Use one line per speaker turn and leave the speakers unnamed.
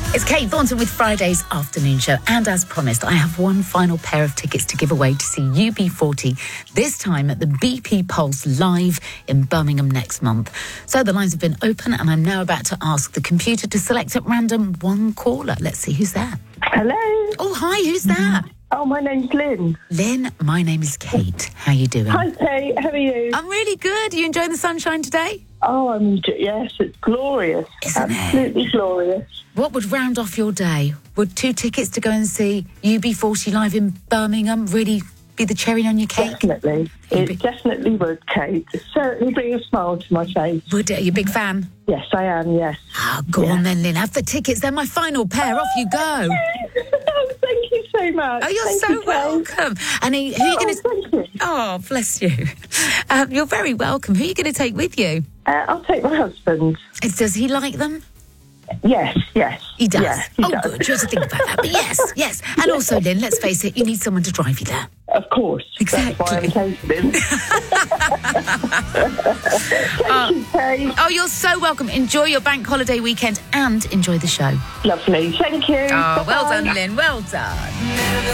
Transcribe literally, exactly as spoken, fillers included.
It's Kate Thornton with Friday's afternoon show. And as promised, I have one final pair of tickets to give away to see U B forty, this time at the B P Pulse Live in Birmingham next month. So the lines have been open and I'm now about to ask the computer to select at random one caller. Let's see who's there.
Hello.
Oh, hi, who's that?
Oh, my name's Lynn.
Lynn, my name is Kate. How you doing?
Hi, Kate. How are you?
I'm really good. Are you enjoying the sunshine today?
Oh, I'm yes, it's glorious.
Isn't it?
Absolutely glorious.
What would round off your day? Would two tickets to go and see U B forty live in Birmingham really be the cherry on your cake?
Definitely.
You
It
be-
definitely would, Kate. It certainly bring a smile to my face.
Would it? Are you a big fan?
Yes, I am, yes.
Oh, go
Yeah.
on then, Lynn. Have the tickets. They're my final pair. Off you go.
Oh, thank you so much.
Oh, you're
Thank
so
you, Kate.
welcome. And who, who are you
Oh,
going to...
thank you.
Oh, bless you. Um, you're very welcome. Who are you going to take with you?
Uh, I'll take my husband.
Does he like them?
Yes, yes.
He does.
Yeah, he
oh,
does.
good. You have to think about that. But yes, yes. And also, Lynn, let's face it, you need someone to drive you there.
Of course.
Exactly.
That's why I'm taking him. Thank you, Kate.
Oh, you're so welcome. Enjoy your bank holiday weekend and enjoy the show.
Lovely. Thank you.
Oh, well
Bye-bye.
done, Lynn. Well done.